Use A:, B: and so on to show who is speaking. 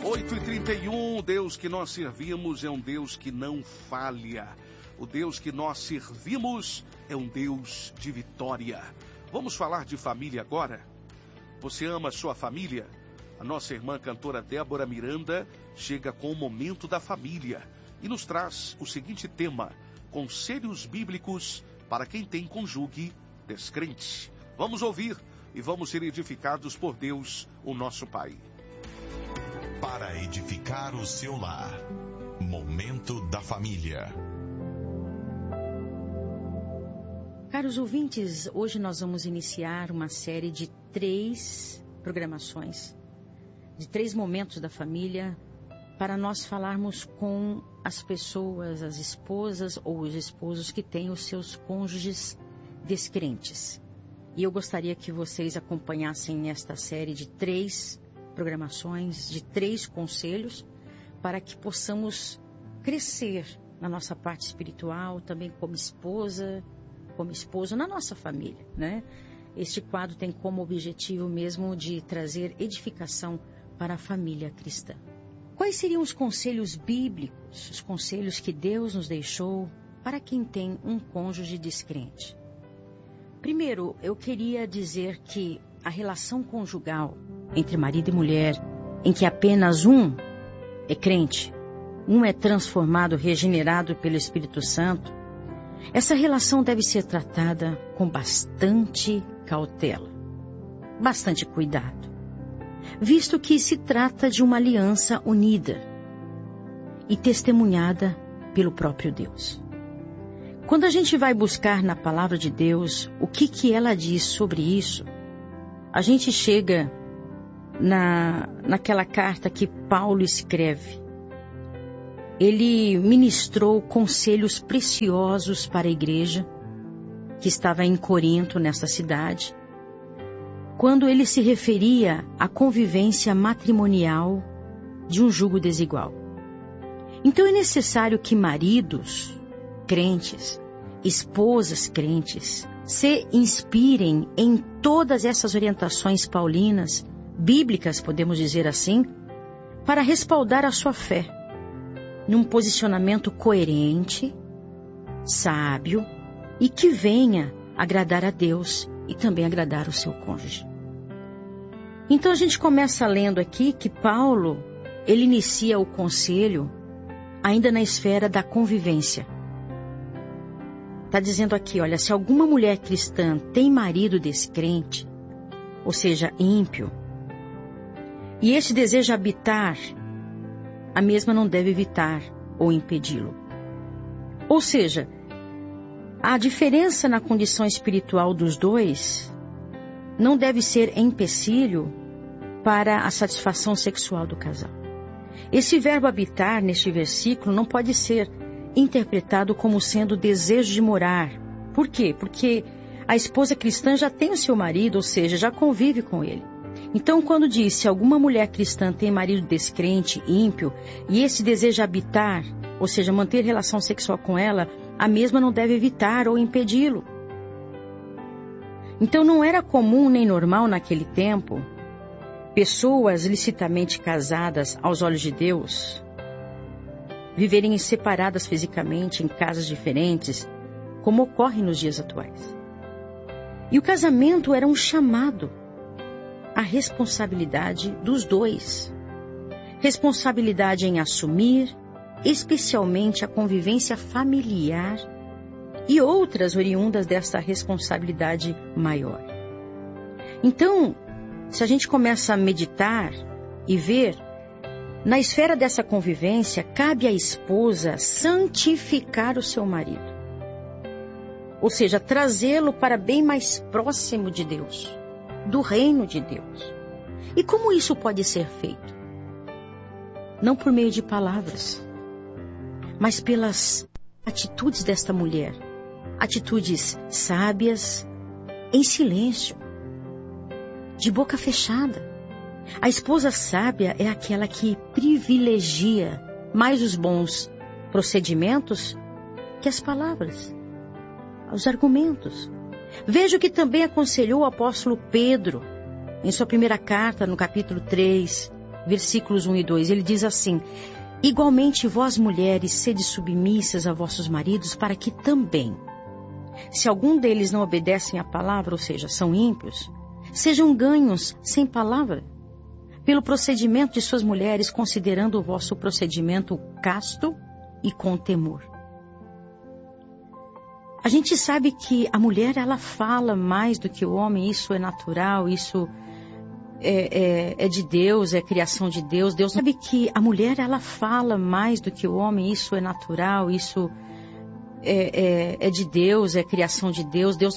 A: 8h31, o Deus que nós servimos é um Deus que não falha. O Deus que nós servimos é um Deus de vitória. Vamos falar de família agora? Você ama a sua família? A nossa irmã cantora Débora Miranda chega com o momento da família e nos traz o seguinte tema: conselhos bíblicos para quem tem cônjuge descrente. Vamos ouvir e vamos ser edificados por Deus, o nosso Pai.
B: Para edificar o seu lar, momento da família.
C: Caros ouvintes, hoje nós vamos iniciar uma série de 3 programações, de 3 momentos da família, para nós falarmos com as pessoas, as esposas ou os esposos que têm os seus cônjuges descrentes. E eu gostaria que vocês acompanhassem esta série de 3 programações, de 3 conselhos, para que possamos crescer na nossa parte espiritual, também como esposa, como esposo, na nossa família, né? Este quadro tem como objetivo mesmo de trazer edificação para a família cristã. Quais seriam os conselhos bíblicos, os conselhos que Deus nos deixou para quem tem um cônjuge descrente? Primeiro, eu queria dizer que a relação conjugal entre marido e mulher, em que apenas um é crente, um é transformado, regenerado pelo Espírito Santo, essa relação deve ser tratada com bastante cautela, bastante cuidado, visto que se trata de uma aliança unida e testemunhada pelo próprio Deus. Quando a gente vai buscar na palavra de Deus o que ela diz sobre isso, a gente chega naquela carta que Paulo escreve. Ele ministrou conselhos preciosos para a igreja que estava em Corinto, nessa cidade, quando ele se referia à convivência matrimonial de um jugo desigual. Então é necessário que maridos crentes, esposas crentes, se inspirem em todas essas orientações paulinas, bíblicas, podemos dizer assim, para respaldar a sua fé, num posicionamento coerente, sábio e que venha agradar a Deus e também agradar o seu cônjuge. Então a gente começa lendo aqui que Paulo, ele inicia o conselho ainda na esfera da convivência. Está dizendo aqui, olha, se alguma mulher cristã tem marido descrente, ou seja, ímpio, e este deseja habitar, a mesma não deve evitar ou impedi-lo. Ou seja, a diferença na condição espiritual dos dois não deve ser empecilho para a satisfação sexual do casal. Esse verbo habitar neste versículo não pode ser interpretado como sendo desejo de morar. Por quê? Porque a esposa cristã já tem o seu marido, ou seja, já convive com ele. Então, quando diz, se alguma mulher cristã tem marido descrente, ímpio, e esse deseja habitar, ou seja, manter relação sexual com ela, a mesma não deve evitar ou impedi-lo. Então, não era comum nem normal naquele tempo pessoas licitamente casadas aos olhos de Deus viverem separadas fisicamente em casas diferentes, como ocorre nos dias atuais. E o casamento era um chamado à responsabilidade dos dois. Responsabilidade em assumir, especialmente a convivência familiar e outras oriundas dessa responsabilidade maior. Então, se a gente começa a meditar e ver, na esfera dessa convivência, cabe à esposa santificar o seu marido. Ou seja, trazê-lo para bem mais próximo de Deus, do reino de Deus. E como isso pode ser feito? Não por meio de palavras, mas pelas atitudes desta mulher. Atitudes sábias, em silêncio, de boca fechada. A esposa sábia é aquela que privilegia mais os bons procedimentos que as palavras, os argumentos. Veja o que também aconselhou o apóstolo Pedro, em sua primeira carta, no capítulo 3, versículos 1 e 2, ele diz assim: igualmente vós mulheres sede submissas a vossos maridos, para que também, se algum deles não obedecem à palavra, ou seja, são ímpios, sejam ganhos sem palavra, pelo procedimento de suas mulheres, considerando o vosso procedimento casto e com temor. A gente sabe que a mulher, ela fala mais do que o homem, isso é natural, isso é de Deus, é criação de Deus. Deus sabe que a mulher, ela fala mais do que o homem, isso é natural, isso é de Deus, é criação de Deus. Deus